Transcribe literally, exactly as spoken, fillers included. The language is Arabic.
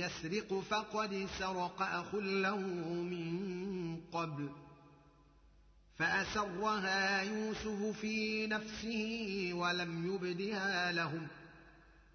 يسرق فقد سرق أخ له من قبل فأسرها يوسف في نفسه ولم يبدها لهم